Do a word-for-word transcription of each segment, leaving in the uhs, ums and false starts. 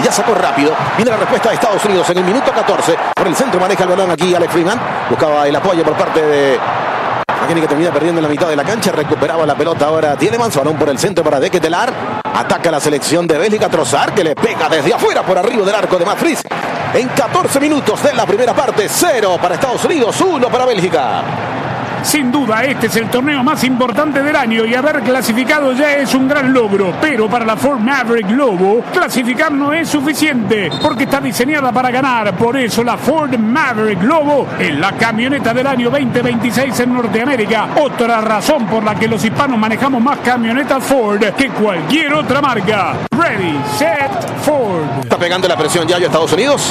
ya sacó rápido. Viene la respuesta de Estados Unidos en el minuto catorce. Por el centro maneja el balón aquí Alex Freeman. Buscaba el apoyo por parte de McKennie, que termina perdiendo en la mitad de la cancha. Recuperaba la pelota ahora Tielemans. Balón por el centro para De Ketelaere. Ataca la selección de Bélgica. Trossard, que le pega desde afuera por arriba del arco de Mats Friis. En catorce minutos de la primera parte, cero para Estados Unidos, uno para Bélgica. Sin duda, este es el torneo más importante del año y haber clasificado ya es un gran logro. Pero para la Ford Maverick Lobo, clasificar no es suficiente porque está diseñada para ganar. Por eso la Ford Maverick Lobo es la camioneta del año veinte veintiséis en Norteamérica. Otra razón por la que los hispanos manejamos más camionetas Ford que cualquier otra marca. Ready, set, Ford. Está pegando la presión ya Estados Unidos.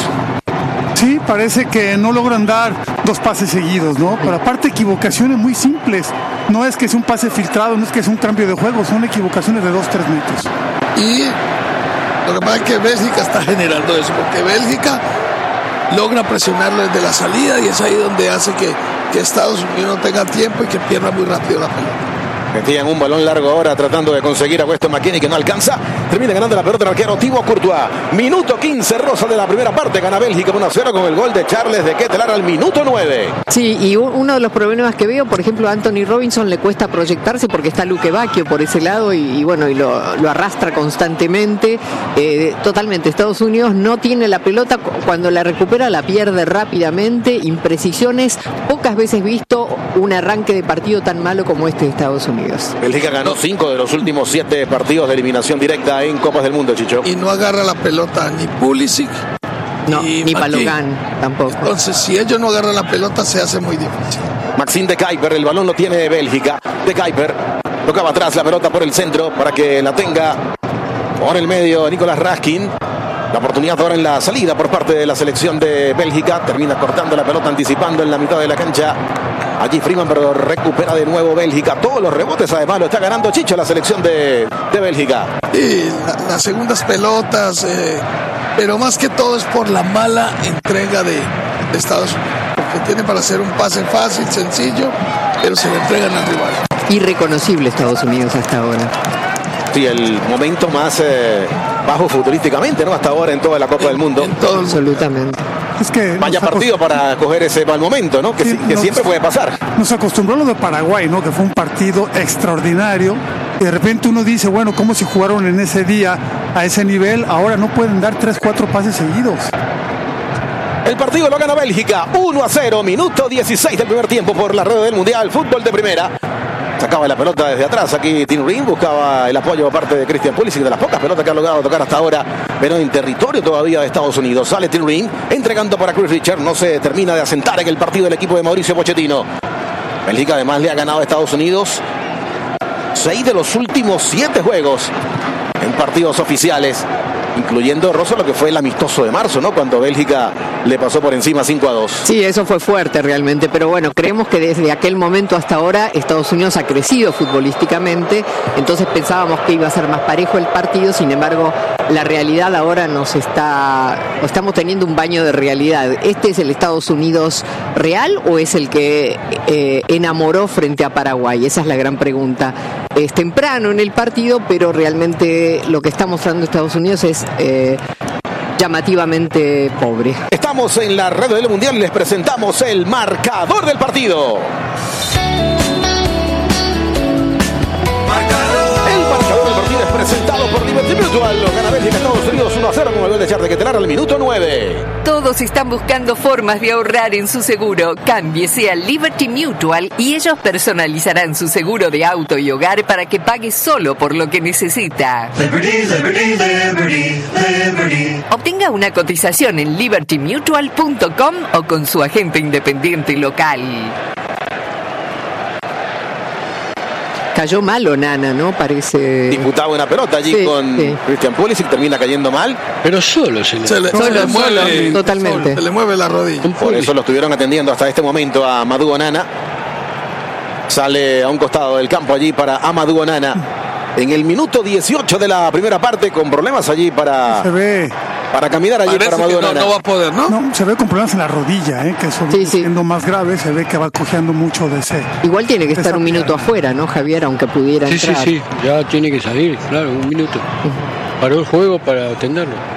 Sí, parece que no logran dar dos pases seguidos, ¿no? Pero aparte, equivocaciones muy simples. No es que sea un pase filtrado, no es que sea un cambio de juego, son equivocaciones de dos, tres metros. Y lo que pasa es que Bélgica está generando eso, porque Bélgica logra presionarlo desde la salida y es ahí donde hace que, que Estados Unidos no tenga tiempo y que pierda muy rápido la pelota. Metían un balón largo ahora tratando de conseguir a Weston McKennie, que no alcanza. Termina ganando la pelota el arquero Thibaut Courtois. Minuto quince, rosa de la primera parte. Gana Bélgica uno a cero con el gol de Charles De Ketelaere al minuto nueve. Sí, y uno de los problemas que veo, por ejemplo, a Anthony Robinson le cuesta proyectarse porque está Luque Bacchio por ese lado y, y bueno, y lo, lo arrastra constantemente. Eh, totalmente, Estados Unidos no tiene la pelota. Cuando la recupera la pierde rápidamente. Imprecisiones. Pocas veces visto un arranque de partido tan malo como este de Estados Unidos. Bélgica ganó cinco de los últimos siete partidos de eliminación directa en Copas del Mundo, Chicho. Y no agarra la pelota ni Pulisic no, ni, ni Palogán tampoco. Entonces, si ellos no agarran la pelota, se hace muy difícil. Maxime De Cuyper, el balón lo tiene Bélgica. De Cuyper tocaba atrás la pelota por el centro para que la tenga por el medio Nicolas Raskin. La oportunidad ahora en la salida por parte de la selección de Bélgica. Termina cortando la pelota, anticipando en la mitad de la cancha. Allí Freeman, pero recupera de nuevo Bélgica. Todos los rebotes, además, lo está ganando Chicho, la selección de, de Bélgica. Y la, las segundas pelotas, eh, pero más que todo es por la mala entrega de, de Estados Unidos. Porque tiene para hacer un pase fácil, sencillo, pero se le entregan al rival. Irreconocible Estados Unidos hasta ahora. Sí, el momento más eh, bajo futurísticamente, ¿no? Hasta ahora en toda la Copa en, del Mundo. En todo el... Absolutamente. Es que Vaya partido acost... para coger ese mal momento, ¿no? Que, sí, que nos, siempre puede pasar. Nos acostumbró lo de Paraguay, ¿no? Que fue un partido extraordinario. Y de repente uno dice, bueno, ¿cómo si jugaron en ese día a ese nivel? Ahora no pueden dar tres, cuatro pases seguidos. El partido lo gana Bélgica, uno a cero, minuto dieciséis del primer tiempo por la red del Mundial, fútbol de primera. Sacaba la pelota desde atrás aquí Tim Ream, buscaba el apoyo por parte de Christian Pulisic, de las pocas pelotas que ha logrado tocar hasta ahora, pero en territorio todavía de Estados Unidos. Sale Tim Ream, entregando para Chris Richard, no se termina de asentar en el partido del equipo de Mauricio Pochettino. Bélgica además le ha ganado a Estados Unidos seis de los últimos siete juegos en partidos oficiales, incluyendo, Rosso, lo que fue el amistoso de marzo, ¿no? Cuando Bélgica le pasó por encima cinco a dos. Sí, eso fue fuerte realmente, pero bueno, creemos que desde aquel momento hasta ahora Estados Unidos ha crecido futbolísticamente, entonces pensábamos que iba a ser más parejo el partido, sin embargo, la realidad ahora nos está, estamos teniendo un baño de realidad. ¿Este es el Estados Unidos real o es el que eh, enamoró frente a Paraguay? Esa es la gran pregunta. Es temprano en el partido, pero realmente lo que está mostrando Estados Unidos es eh, llamativamente pobre. Estamos en la red del Mundial y les presentamos el marcador del partido. El marcador del partido es presentado por Liberty Mutual. Lo gana Bélgica, Estados Unidos uno a cero con el gol de Charles De Ketelaere al minuto nueve. Todos están buscando formas de ahorrar en su seguro. Cámbiese a Liberty Mutual y ellos personalizarán su seguro de auto y hogar para que pague solo por lo que necesita. Liberty, Liberty, Liberty, Liberty. Obtenga una cotización en liberty mutual punto com o con su agente independiente local. Cayó mal Onana, ¿no? Parece... Disputaba una pelota allí sí, con sí. Christian Pulisic, termina cayendo mal. Pero solo se le, se le, solo, se le mueve, solo, totalmente. Solo, se le mueve la rodilla. Por eso lo estuvieron atendiendo hasta este momento a Amadou Onana. Sale a un costado del campo allí para Amadou Onana. En el minuto dieciocho de la primera parte, con problemas allí para... Se ve... Para caminar allí Parece para Amadou Onana. No, no va a poder, ¿no? No, se ve con problemas en la rodilla, ¿eh? Que son sí, sí. siendo más grave, se ve que va cojeando mucho de ese. Igual tiene que estar un minuto afuera, ¿no, Javier? Aunque pudiera sí, entrar. Sí, sí, ya tiene que salir, claro, un minuto. Uh-huh. Paró el juego para atenderlo.